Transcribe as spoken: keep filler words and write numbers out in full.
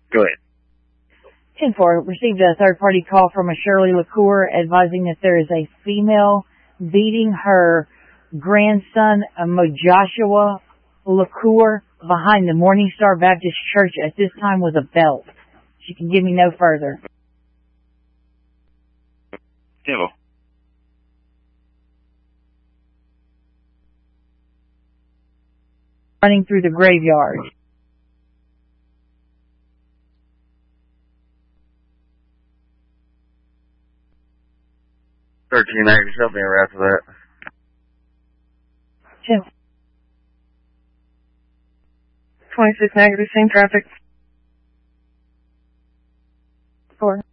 Go ahead. ten four, received a third-party call from a Shirley LaCour advising that there is a female beating her grandson, a Mojoshua LaCour, behind the Morning Star Baptist Church at this time with a belt. She can give me no further. ten four. Running through the graveyard. thirteen acres, help me right after that. ten. twenty-six negative, same traffic. four.